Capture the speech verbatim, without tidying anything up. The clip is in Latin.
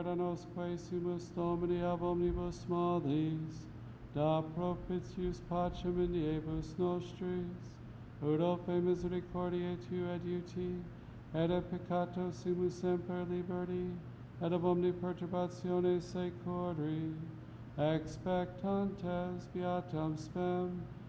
Nosque sumus Domini ab omnibus malis, da propitius pacem in diebus nostris, ut ope misericordiae tu adiuti, et a peccato sumus semper liberti, et ab omni perturbatione secori, expectantes beatam spem,